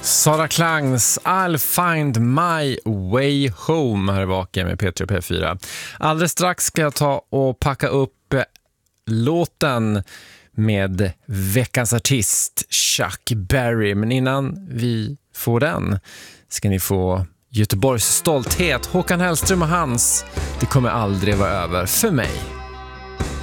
Sara Klangs I'll find my way home här bak med P3 P4. Alldeles strax ska jag ta och packa upp låten med veckans artist Chuck Berry. Men innan vi får den ska ni få Göteborgs stolthet, Håkan Hellström och hans Det kommer aldrig vara över för mig.